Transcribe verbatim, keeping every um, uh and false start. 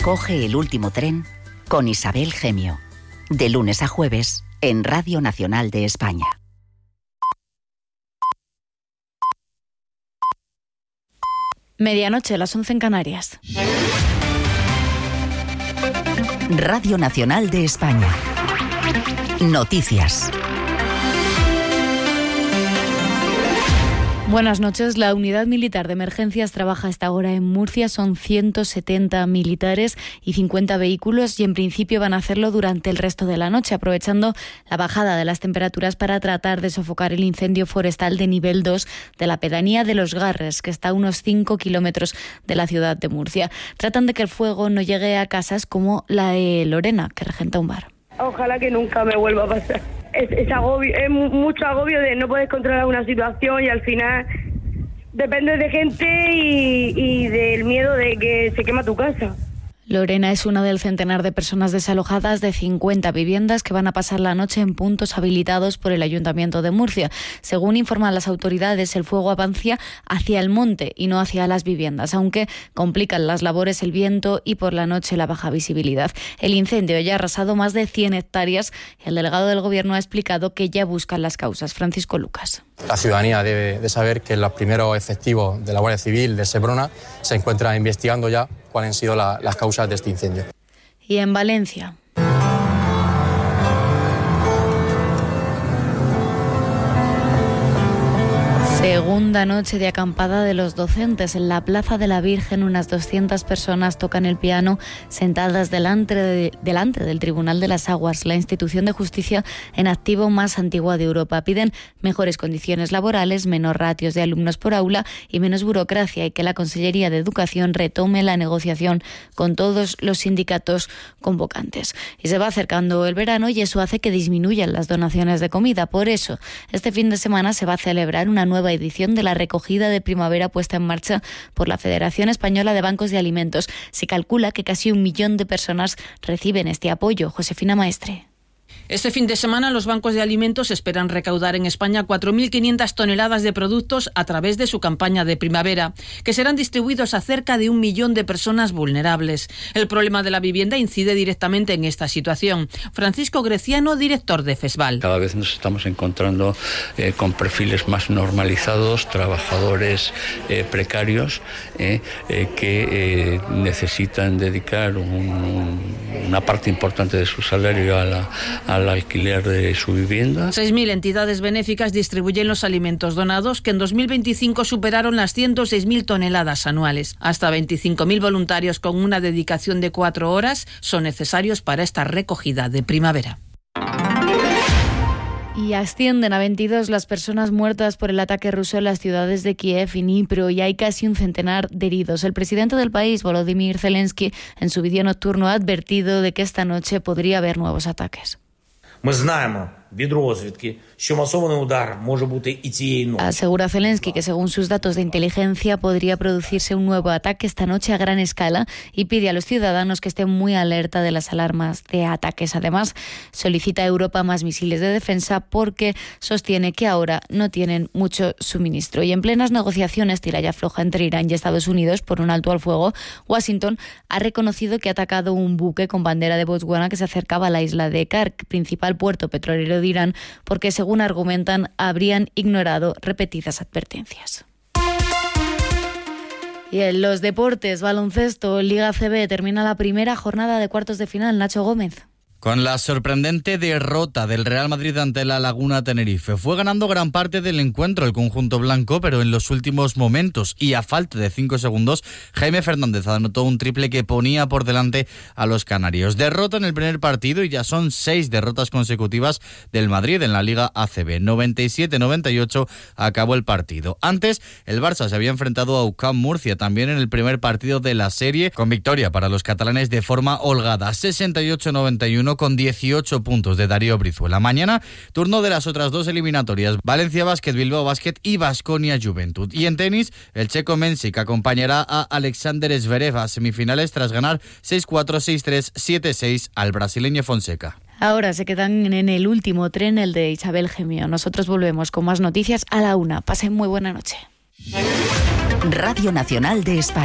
Coge el último tren con Isabel Gemio. De lunes a jueves en Radio Nacional de España. Medianoche, las once en Canarias. Radio Nacional de España. Noticias. Buenas noches. La Unidad Militar de Emergencias trabaja a esta hora en Murcia. Son ciento setenta militares y cincuenta vehículos y en principio van a hacerlo durante el resto de la noche, aprovechando la bajada de las temperaturas para tratar de sofocar el incendio forestal de nivel dos de la pedanía de Los Garres, que está a unos cinco kilómetros de la ciudad de Murcia. Tratan de que el fuego no llegue a casas como la de Lorena, que regenta un bar. Ojalá que nunca me vuelva a pasar. Es, es, agobio, es mucho agobio de no poder controlar una situación y al final depende de gente y, y del miedo de que se quema tu casa. Lorena es una del centenar de personas desalojadas de cincuenta viviendas que van a pasar la noche en puntos habilitados por el Ayuntamiento de Murcia. Según informan las autoridades, el fuego avanza hacia el monte y no hacia las viviendas, aunque complican las labores el viento y por la noche la baja visibilidad. El incendio ya ha arrasado más de cien hectáreas y el delegado del Gobierno ha explicado que ya buscan las causas. Francisco Lucas. La ciudadanía debe de saber que los primeros efectivos de la Guardia Civil de Seprona se encuentran investigando ya cuáles han sido la, las causas de este incendio. Y en Valencia. Segunda noche de acampada de los docentes. En la Plaza de la Virgen, unas doscientas personas tocan el piano sentadas delante, de, delante del Tribunal de las Aguas, la institución de justicia en activo más antigua de Europa. Piden mejores condiciones laborales, menos ratios de alumnos por aula y menos burocracia, y que la Consellería de Educación retome la negociación con todos los sindicatos convocantes. Y se va acercando el verano y eso hace que disminuyan las donaciones de comida. Por eso, este fin de semana se va a celebrar una nueva edición de la recogida de primavera puesta en marcha por la Federación Española de Bancos de Alimentos. Se calcula que casi un millón de personas reciben este apoyo. Josefina Maestre. Este fin de semana los bancos de alimentos esperan recaudar en España cuatro mil quinientas toneladas de productos a través de su campaña de primavera, que serán distribuidos a cerca de un millón de personas vulnerables. El problema de la vivienda incide directamente en esta situación. Francisco Greciano, director de FESVAL. Cada vez nos estamos encontrando eh, con perfiles más normalizados, trabajadores eh, precarios eh, eh, que eh, necesitan dedicar un, una parte importante de su salario a la al alquiler de su vivienda. seis mil entidades benéficas distribuyen los alimentos donados, que en dos mil veinticinco superaron las ciento seis mil toneladas anuales. Hasta veinticinco mil voluntarios con una dedicación de cuatro horas son necesarios para esta recogida de primavera. Y ascienden a veintidós las personas muertas por el ataque ruso en las ciudades de Kiev y Dnipro, y hay casi un centenar de heridos. El presidente del país, Volodymyr Zelensky, en su vídeo nocturno ha advertido de que esta noche podría haber nuevos ataques. Asegura Zelensky que según sus datos de inteligencia podría producirse un nuevo ataque esta noche a gran escala y pide a los ciudadanos que estén muy alerta de las alarmas de ataques. Además, solicita a Europa más misiles de defensa porque sostiene que ahora no tienen mucho suministro. Y en plenas negociaciones tira y afloja entre Irán y Estados Unidos por un alto al fuego, Washington ha reconocido que ha atacado un buque con bandera de Botswana que se acercaba a la isla de Kark, principal puerto petrolero de Irán, porque según argumentan habrían ignorado repetidas advertencias. Y en los deportes, baloncesto, Liga C B, termina la primera jornada de cuartos de final. Nacho Gómez. Con la sorprendente derrota del Real Madrid ante la Laguna Tenerife. Fue ganando gran parte del encuentro el conjunto blanco, pero en los últimos momentos y a falta de cinco segundos, Jaime Fernández anotó un triple que ponía por delante a los canarios. Derrota en el primer partido y ya son seis derrotas consecutivas del Madrid en la Liga A C B. noventa y siete noventa y ocho acabó el partido. Antes, el Barça se había enfrentado a U C A M Murcia también en el primer partido de la serie, con victoria para los catalanes de forma holgada, sesenta y ocho noventa y uno, con dieciocho puntos de Darío Brizuela. Mañana, turno de las otras dos eliminatorias, Valencia Basket, Bilbao Basket y Baskonia Juventud. Y en tenis, el checo Mensik acompañará a Alexander Zverev a semifinales tras ganar seis cuatro, seis tres, siete seis al brasileño Fonseca. Ahora se quedan en el último tren, el de Isabel Gemio. Nosotros volvemos con más noticias a la una. Pasen muy buena noche. Radio Nacional de España.